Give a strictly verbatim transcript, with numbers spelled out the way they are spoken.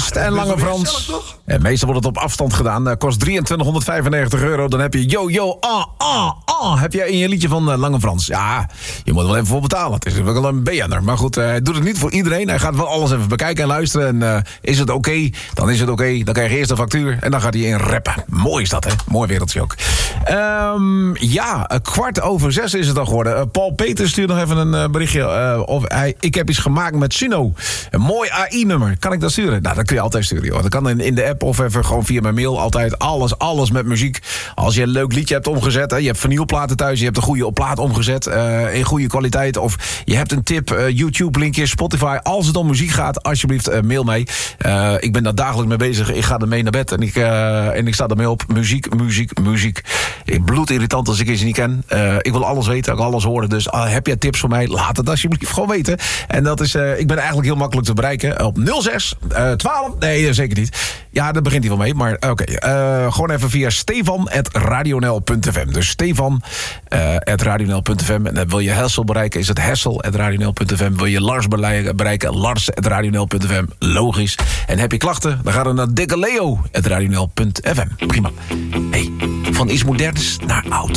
West en Lange Frans. Gezellig, En meestal wordt het op afstand gedaan. Uh, kost drieëntwintighonderdvijfennegentig euro. Dan heb je yo, yo, ah, ah, ah. Heb jij in je liedje van uh, Lange Frans. Ja, je moet er wel even voor betalen. Het is wel een B N'er. Maar goed, uh, hij doet het niet voor iedereen. Hij gaat wel alles even bekijken en luisteren. En uh, is het oké, okay, dan is het oké. Okay. Dan krijg je eerst een factuur en dan gaat hij in rappen. Mooi is dat, hè? Mooi wereldje ook. Um, ja, kwart over zes is het al geworden. Uh, Paul Peters stuurt nog even een uh, berichtje. Uh, of hij, ik heb iets gemaakt met Suno. Een mooi A I-nummer. Kan ik dat sturen? Nou, dat kun je altijd sturen, joh. Dat kan in, in de app of even gewoon via mijn mail. Altijd alles, alles met muziek. Als je een leuk liedje hebt omgezet, hè, je hebt vinylplaten thuis, je hebt een goede op plaat omgezet, uh, in goede kwaliteit, of je hebt een tip, uh, YouTube-linkje, Spotify. Als het om muziek gaat, alsjeblieft uh, mail mij. Uh, ik ben daar dagelijks mee bezig. Ik ga ermee naar bed en ik, uh, en ik sta ermee op. Muziek, muziek, muziek. Bloedirritant als ik ze niet ken. Uh, ik wil alles weten, ik wil alles horen. Dus uh, heb jij tips voor mij? Laat het alsjeblieft gewoon weten. En dat is, uh, ik ben eigenlijk heel makkelijk te bereiken. Op nul zes twaalf. Nee, zeker niet. Ja, daar begint hij wel mee. Maar oké, okay. uh, gewoon even via stefan at radionl punt f m. Dus stefan at radionl punt f m. En dan wil je Hessel bereiken, is het hessel at radionl punt f m. Wil je Lars bereiken, lars at radionl punt f m. Logisch. En heb je klachten, dan ga dan naar dikkeleo at radionl punt f m. Prima. Hey, van iets moderns naar oud.